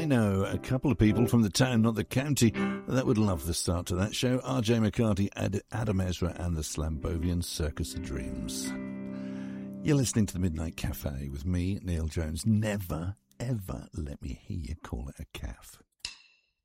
know a couple of people from the town, not the county, that would love the start to that show. R.J. McCarty, Adam Ezra and the Slambovian Circus of Dreams. You're listening to The Midnight Cafe with me, Neil Jones. Never, ever let me hear you call it a caff.